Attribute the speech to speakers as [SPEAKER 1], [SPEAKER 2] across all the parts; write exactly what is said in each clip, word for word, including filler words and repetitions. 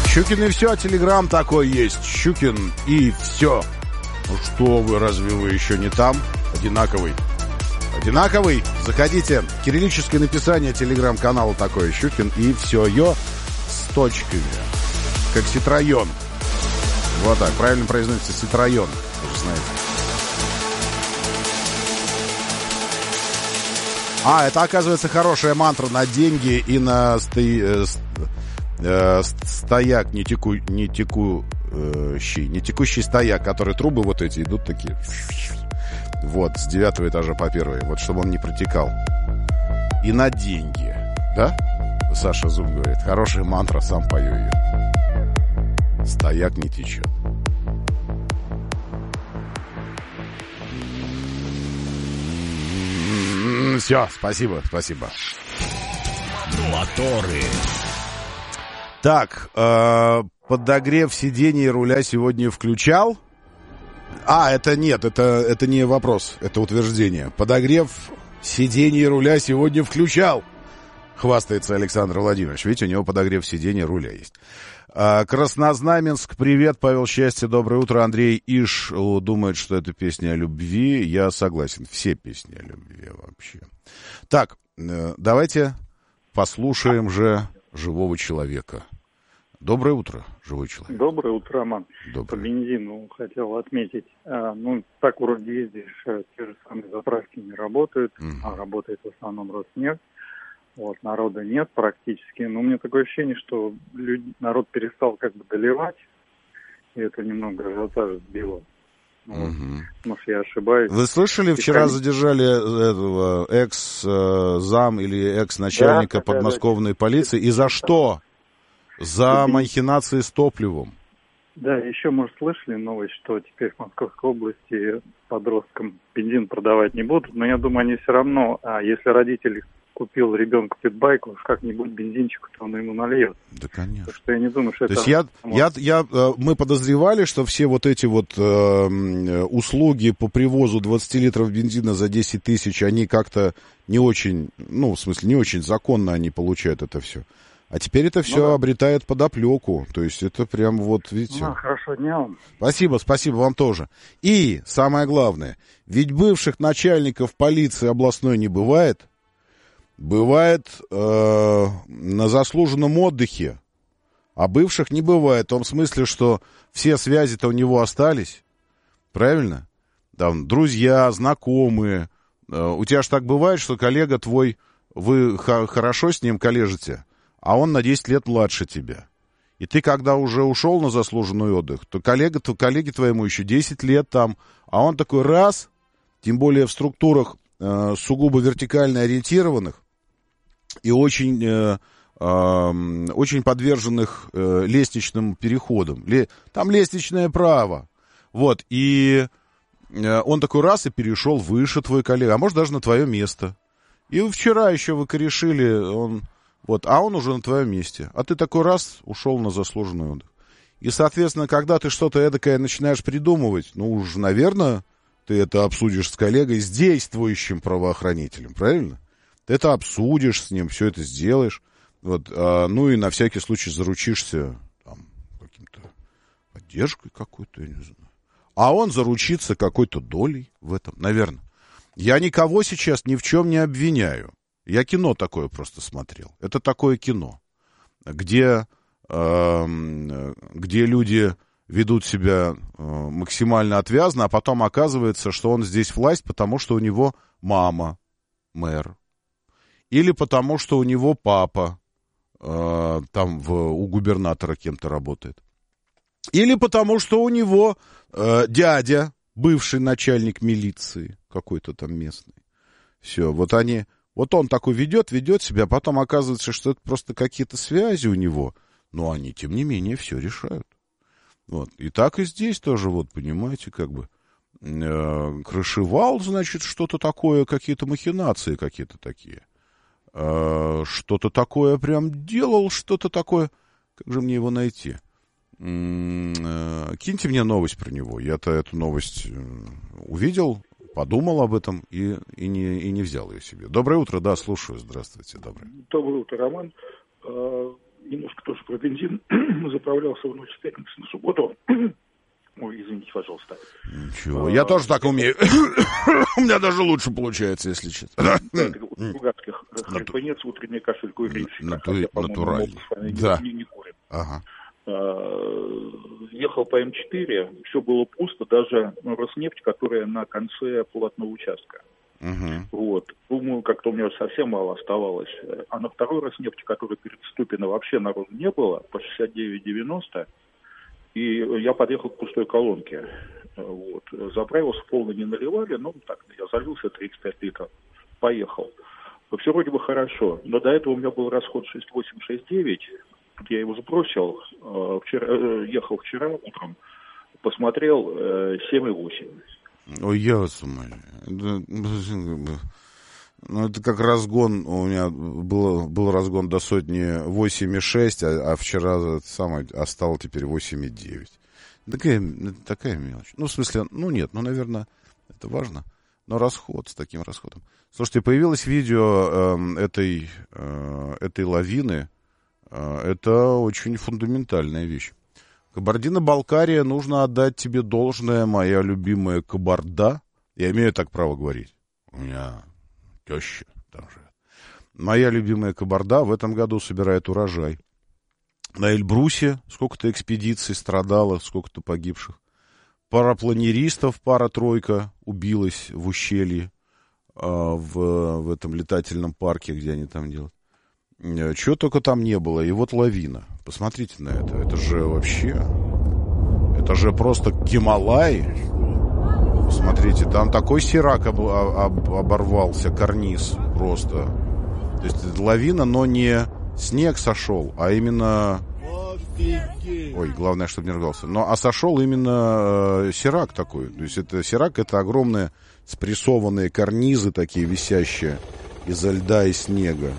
[SPEAKER 1] Щукин и все, телеграм такой есть. Щукин и все. Ну что вы, разве вы еще не там? Одинаковый. Одинаковый? Заходите. Кириллическое написание телеграм-канала такое. Щукин и все. Ё с точками. Как Ситроен. Вот так. Правильно произносится Ситроен. Вы же знаете. А, это, оказывается, хорошая мантра на деньги и на сто... э, стояк, не, теку... не текущий, не текущий стояк, которые трубы вот эти идут такие. Вот, с девятого этажа по первой. Вот, чтобы он не протекал. И на деньги. Да? Саша Зуб говорит. Хорошая мантра, сам пою ее. Стояк не течет. Все, спасибо, спасибо.
[SPEAKER 2] Моторы.
[SPEAKER 1] Так, э, подогрев сидений и руля сегодня включал? А, это нет, это, это не вопрос, это утверждение. Подогрев сидений и руля сегодня включал. Хвастается Александр Владимирович. Видите, у него подогрев сидений и руля есть. А, Краснознаменск, привет, Павел Счастье, доброе утро. Андрей Иш думает, что это песня о любви. Я согласен, все песни о любви вообще. Так, давайте послушаем же живого человека. Доброе утро, живой человек.
[SPEAKER 3] Доброе утро, Роман.
[SPEAKER 1] Доброе.
[SPEAKER 3] По бензину хотел отметить. А, ну, так вроде ездишь, те же самые заправки не работают, угу. а работает в основном Роснефть. Вот, народа нет практически. Но у меня такое ощущение, что люди, народ перестал как бы доливать, и это немного ажиотаж сбило. Вот. Угу. Может, я ошибаюсь.
[SPEAKER 1] Вы слышали, вчера
[SPEAKER 3] Писали...
[SPEAKER 1] задержали этого экс-зам или экс-начальника да, подмосковной да, да. полиции. И за что? За махинации с топливом.
[SPEAKER 3] Да, еще, может, слышали новость, что теперь в Московской области подросткам бензин продавать не будут, но я думаю, они все равно, а если родители купил ребенку питбайк, уж как-нибудь бензинчику, то он ему нальет.
[SPEAKER 1] Да, конечно.
[SPEAKER 3] Так что я не думаю, что
[SPEAKER 1] то
[SPEAKER 3] это...
[SPEAKER 1] есть я, я, я, мы подозревали, что все вот эти вот э, услуги по привозу двадцать литров бензина за десять тысяч, они как-то не очень, ну, в смысле, не очень законно они получают это все. А теперь это все ну, да. обретает подоплеку. То есть это прям вот, видите...
[SPEAKER 3] Ну, хорошего дня вам.
[SPEAKER 1] Спасибо, спасибо вам тоже. И, самое главное, ведь бывших начальников полиции областной не бывает. Бывает э, на заслуженном отдыхе. А бывших не бывает. В том смысле, что все связи-то у него остались. Правильно? Там друзья, знакомые. Э, у тебя же так бывает, что коллега твой, вы х- хорошо с ним коллежите, а он на десять лет младше тебя. И ты, когда уже ушел на заслуженный отдых, то коллега, то коллеге твоему еще десять лет там, а он такой раз, тем более в структурах э, сугубо вертикально ориентированных и очень, э, э, очень подверженных э, лестничным переходам. Ле, там лестничное право. Вот, и э, он такой раз и перешел выше твой коллега, а может даже на твое место. И вчера еще вы корешили, он... Вот, а он уже на твоем месте. А ты такой раз ушел на заслуженный отдых. И, соответственно, когда ты что-то эдакое начинаешь придумывать, ну уж, наверное, ты это обсудишь с коллегой, с действующим правоохранителем, правильно? Ты это обсудишь с ним, все это сделаешь. Вот, а, ну и на всякий случай заручишься там, каким-то поддержкой какой-то, я не знаю. А он заручится какой-то долей в этом, наверное. Я никого сейчас ни в чем не обвиняю. Я кино такое просто смотрел. Это такое кино, где, э, где люди ведут себя э, максимально отвязно, а потом оказывается, что он здесь власть, потому что у него мама мэр. Или потому что у него папа э, там в, у губернатора кем-то работает. Или потому что у него э, дядя, бывший начальник милиции, какой-то там местный. Все, вот они... Вот он такой ведет, ведет себя, а потом оказывается, что это просто какие-то связи у него, но они, тем не менее, все решают. Вот. И так и здесь тоже, вот, понимаете, как бы, э, крышевал, значит, что-то такое, какие-то махинации какие-то такие. Э, что-то такое прям делал, что-то такое. Как же мне его найти? Э, киньте мне новость про него. Я-то эту новость увидел, подумал об этом и, и, не, и не взял ее себе. Доброе утро, да, слушаю. Здравствуйте, доброе.
[SPEAKER 4] Доброе утро, Роман. Немножко тоже
[SPEAKER 2] свой бензин, заправлялся в ночь с пятницы на субботу. Ой, извините, пожалуйста.
[SPEAKER 1] Ничего, а, я тоже так умею. У меня даже лучше получается, если честно.
[SPEAKER 2] Да, это у другарских хрипанец, утренний кашель, курильщик.
[SPEAKER 1] Натурально. Да.
[SPEAKER 2] Не курим.
[SPEAKER 1] Ага.
[SPEAKER 2] Ехал по эм четыре, все было пусто, даже Роснефть, которая на конце платного участка. Uh-huh. Вот. Думаю, как-то у меня совсем мало оставалось. А на второй Роснефти, который перед Ступино, вообще народу не было, по шестьдесят девять девяносто. И я подъехал к пустой колонке. Вот. Заправился, полно не наливали, но так, я залился тридцать пять литров. Поехал. Все вроде бы хорошо, но до этого у меня был расход шесть восемь шесть девять. Я его сбросил. Вчера, ехал вчера утром, посмотрел семь восемь.
[SPEAKER 1] Ой, я вас умоляю. Ну, это как разгон, у меня был, был разгон до сотни восемь и шесть, а, а вчера самое, а стало теперь восемь и девять. Такая, такая мелочь. Ну, в смысле, ну нет, ну, наверное, это важно. Но расход с таким расходом. Слушайте, появилось видео э, этой, э, этой лавины. Э, это очень фундаментальная вещь. Кабардино-Балкария, нужно отдать тебе должное, моя любимая Кабарда. Я имею так право говорить. У меня теща там живет. Моя любимая Кабарда в этом году собирает урожай. На Эльбрусе сколько-то экспедиций страдало, сколько-то погибших. Парапланеристов пара-тройка убилась в ущелье, в, в этом летательном парке, где они там делают. Чего только там не было. И вот лавина. Посмотрите на это. Это же вообще... Это же просто Гималаи. Посмотрите, там такой сирак об, об, оборвался, карниз просто. То есть лавина, но не снег сошел, а именно... Ой, главное, чтобы не ругался. Но, а сошел именно э, сирак такой. То есть это сирак, это огромные спрессованные карнизы такие висящие из-за льда и снега.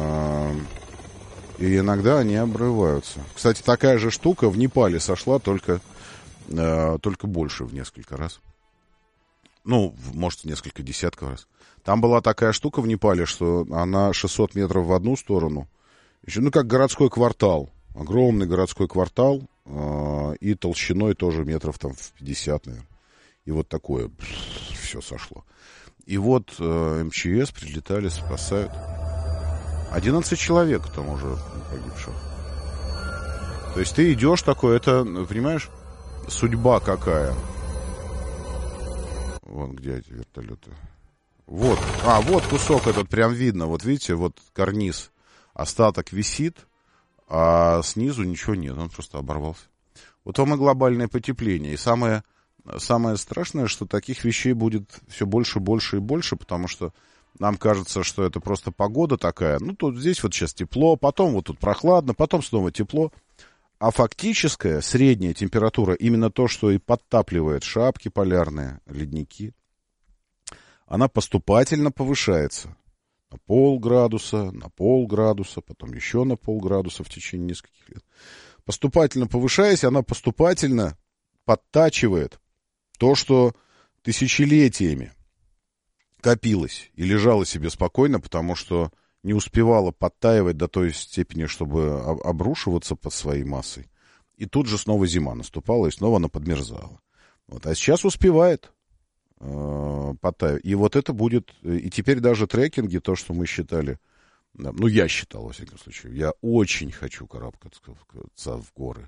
[SPEAKER 1] И иногда они обрываются. Кстати, такая же штука в Непале сошла, только, только больше в несколько раз. Ну, может, в несколько десятков раз. Там была такая штука в Непале, что она шестьсот метров в одну сторону. Еще, ну, как городской квартал. Огромный городской квартал. И толщиной тоже метров там в пятьдесят, наверное. И вот такое все сошло. И вот э, эм че эс прилетали, спасают. одиннадцать человек там уже погибших. То есть ты идешь такой, это, понимаешь, судьба какая. Вон где эти вертолеты. Вот, а, вот кусок этот прям видно. Вот видите, вот карниз. Остаток висит, а снизу ничего нет, он просто оборвался. Вот вам и глобальное потепление. И самое... Самое страшное, что таких вещей будет все больше, больше и больше, потому что нам кажется, что это просто погода такая. Ну, тут здесь вот сейчас тепло, потом вот тут прохладно, потом снова тепло. А фактическая средняя температура, именно то, что и подтапливает шапки полярные, ледники, она поступательно повышается. На полградуса, на полградуса, потом еще на полградуса в течение нескольких лет. Поступательно повышаясь, она поступательно подтачивает то, что тысячелетиями копилось и лежало себе спокойно, потому что не успевало подтаивать до той степени, чтобы обрушиваться под своей массой. И тут же снова зима наступала, и снова она подмерзала. Вот. А сейчас успевает э, подтаивать. И вот это будет... И теперь даже трекинги, то, что мы считали... Ну, я считал, во всяком случае. Я очень хочу карабкаться в горы.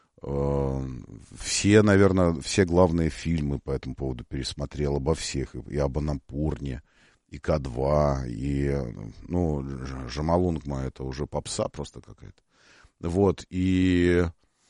[SPEAKER 1] Все, наверное, все главные фильмы по этому поводу пересмотрел, обо всех, и об Анапурне, и Ка два, и, ну, Джомолунгма, это уже попса просто какая-то. Вот, и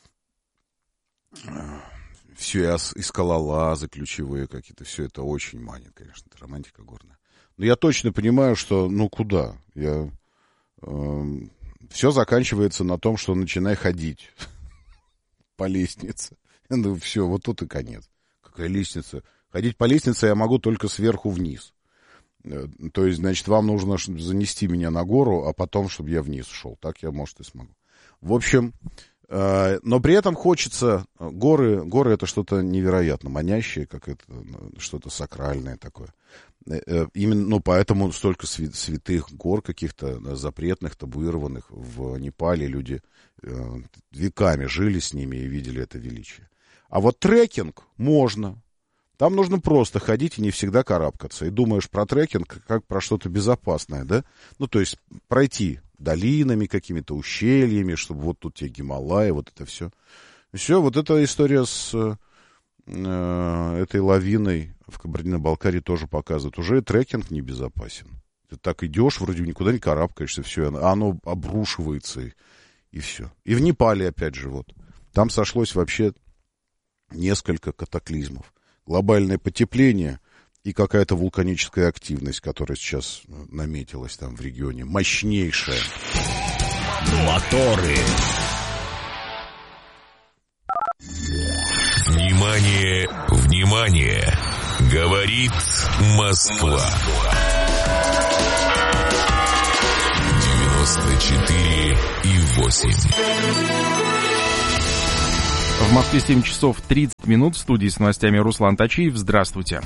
[SPEAKER 1] все, и скалолазы ключевые какие-то, все это очень манит, конечно, это романтика горная. Но я точно понимаю, что, ну, куда? Я, э, все заканчивается на том, что начинай ходить по лестнице. Ну, все, вот тут и конец. Какая лестница? Ходить по лестнице я могу только сверху вниз. То есть, значит, вам нужно занести меня на гору, а потом, чтобы я вниз шел. Так я, может, и смогу. В общем, Но при этом хочется... Горы, горы это что-то невероятно манящее, как это, что-то сакральное такое. Именно, ну, поэтому столько святых гор каких-то запретных, табуированных в Непале. Люди веками жили с ними и видели это величие. А вот трекинг можно. Там нужно просто ходить и не всегда карабкаться. И думаешь про трекинг как про что-то безопасное, да? Ну, то есть пройти долинами, какими-то ущельями, чтобы вот тут тебе Гималаи, вот это все. Все, вот эта история с э, этой лавиной в Кабардино-Балкарии тоже показывает. Уже трекинг небезопасен. Ты так идешь, вроде никуда не карабкаешься, все, а оно обрушивается, и, и все. И в Непале, опять же, вот. Там сошлось вообще несколько катаклизмов. Глобальное потепление и какая-то вулканическая активность, которая сейчас наметилась там в регионе, мощнейшая.
[SPEAKER 4] Моторы. Внимание, внимание! Говорит Москва. девяносто четыре и восемь.
[SPEAKER 5] В Москве семь часов тридцать минут. В студии с новостями Руслан Тачиев. Здравствуйте.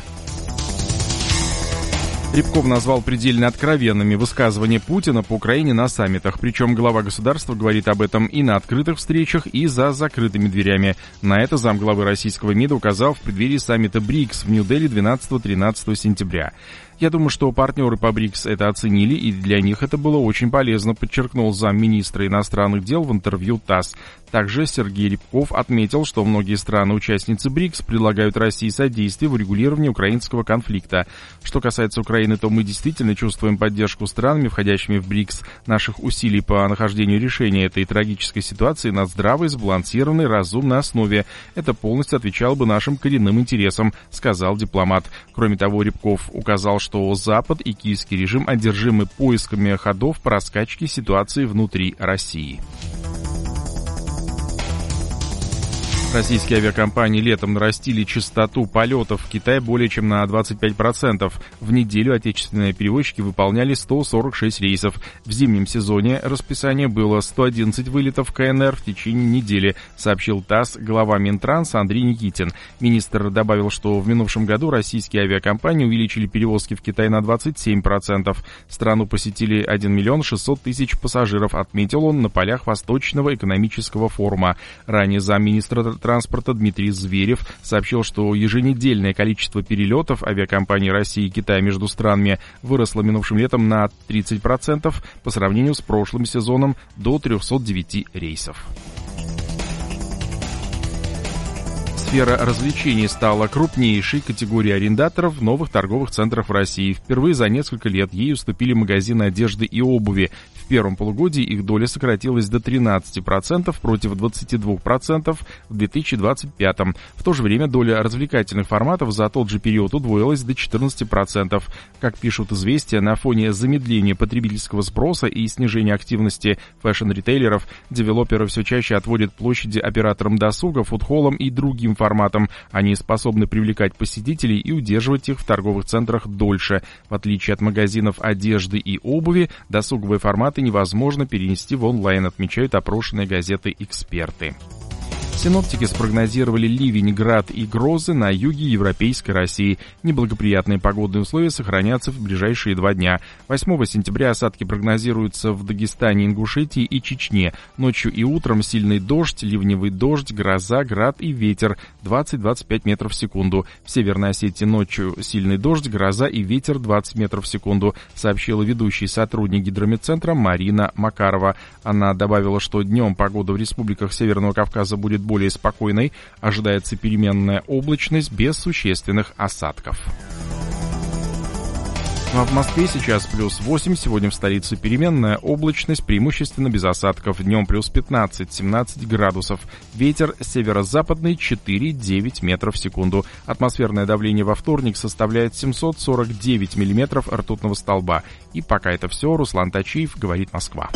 [SPEAKER 5] Рябков назвал предельно откровенными высказывания Путина по Украине на саммитах. Причем глава государства говорит об этом и на открытых встречах, и за закрытыми дверями. На это замглавы российского МИДа указал в преддверии саммита БРИКС в Нью-Дели двенадцатого-тринадцатого сентября. Я думаю, что партнеры по БРИКС это оценили, и для них это было очень полезно, подчеркнул замминистра иностранных дел в интервью ТАСС. Также Сергей Рябков отметил, что многие страны-участницы БРИКС предлагают России содействие в урегулировании украинского конфликта. Что касается Украины, то мы действительно чувствуем поддержку странами, входящими в БРИКС, наших усилий по нахождению решения этой трагической ситуации на здравой, сбалансированной, разумной основе. Это полностью отвечало бы нашим коренным интересам, сказал дипломат. Кроме того, Рябков указал, что Запад и киевский режим одержимы поисками ходов по раскачке ситуации внутри России. Российские авиакомпании летом нарастили частоту полетов в Китай более чем на двадцать пять процентов. В неделю отечественные перевозчики выполняли сто сорок шесть рейсов. В зимнем сезоне расписание было сто одиннадцать вылетов КНР в течение недели, сообщил ТАСС глава Минтранса Андрей Никитин. Министр добавил, что в минувшем году российские авиакомпании увеличили перевозки в Китай на двадцать семь процентов. Страну посетили один миллион шестьсот тысяч пассажиров, отметил он на полях Восточного экономического форума. Ранее замминистра транспорта Дмитрий Зверев сообщил, что еженедельное количество перелетов авиакомпаний России и Китая между странами выросло минувшим летом на тридцать процентов по сравнению с прошлым сезоном до трехсот девяти рейсов. Сфера развлечений стала крупнейшей категорией арендаторов в новых торговых центрах в России. Впервые за несколько лет ей уступили магазины одежды и обуви. В первом полугодии их доля сократилась до тринадцати процентов против двадцати двух процентов в две тысячи двадцать пятом. В то же время доля развлекательных форматов за тот же период удвоилась до четырнадцати процентов. Как пишут «Известия», на фоне замедления потребительского спроса и снижения активности фэшн-ритейлеров, девелоперы все чаще отводят площади операторам досуга, фудхоллам и другим форматам. Они способны привлекать посетителей и удерживать их в торговых центрах дольше. В отличие от магазинов одежды и обуви, досуговые форматы невозможно перенести в онлайн, отмечают опрошенные газеты эксперты. Синоптики спрогнозировали ливень, град и грозы на юге европейской России. Неблагоприятные погодные условия сохранятся в ближайшие два дня. восьмого сентября осадки прогнозируются в Дагестане, Ингушетии и Чечне. Ночью и утром сильный дождь, ливневый дождь, гроза, град и ветер двадцать-двадцать пять метров в секунду. В Северной Осетии ночью сильный дождь, гроза и ветер двадцать метров в секунду, сообщила ведущий сотрудник гидрометцентра Марина Макарова. Она добавила, что днем погода в республиках Северного Кавказа будет более спокойной, ожидается переменная облачность без существенных осадков. А в Москве сейчас плюс восемь, сегодня в столице переменная облачность, преимущественно без осадков, днем плюс пятнадцать-семнадцать градусов, ветер северо-западный четыре-девять метров в секунду, атмосферное давление во вторник составляет семьсот сорок девять миллиметров ртутного столба. И пока это все, Руслан Тачиев, говорит Москва.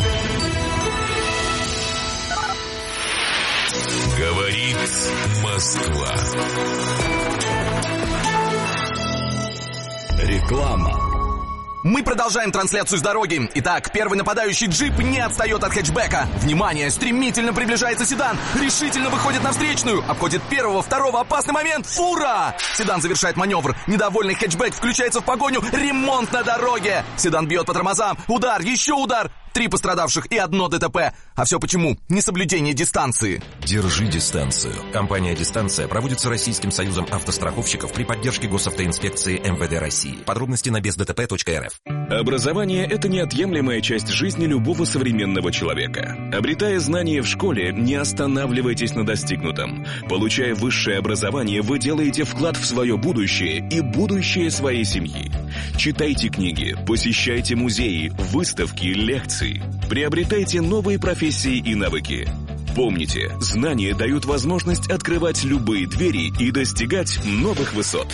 [SPEAKER 4] Говорит Москва. Реклама.
[SPEAKER 6] Мы продолжаем трансляцию с дороги. Итак, первый нападающий джип не отстает от хэтчбека. Внимание, стремительно приближается седан. Решительно выходит на встречную. Обходит первого, второго, опасный момент. Фура! Седан завершает маневр. Недовольный хэтчбек включается в погоню. Ремонт на дороге. Седан бьет по тормозам. Удар, еще удар. Три пострадавших и одно ДТП. А все почему? Несоблюдение дистанции.
[SPEAKER 7] Держи дистанцию. Компания «Дистанция» проводится Российским союзом автостраховщиков при поддержке госавтоинспекции эм вэ дэ России. Подробности на без дэ тэ пэ точка эр эф.
[SPEAKER 8] Образование – это неотъемлемая часть жизни любого современного человека. Обретая знания в школе, не останавливайтесь на достигнутом. Получая высшее образование, вы делаете вклад в свое будущее и будущее своей семьи. Читайте книги, посещайте музеи, выставки, лекции. Приобретайте новые профессии и навыки. Помните, знания дают возможность открывать любые двери и достигать новых высот.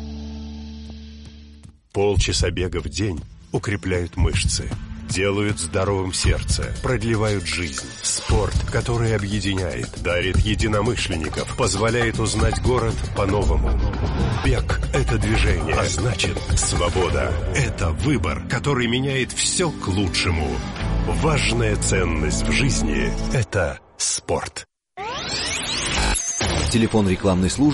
[SPEAKER 9] Полчаса бега в день укрепляют мышцы, делают здоровым сердце, продлевают жизнь. Спорт, который объединяет, дарит единомышленников, позволяет узнать город по-новому. Бег – это движение, а значит, свобода – это выбор, который меняет все к лучшему. Важная ценность в жизни – это спорт.
[SPEAKER 10] Телефон рекламной службы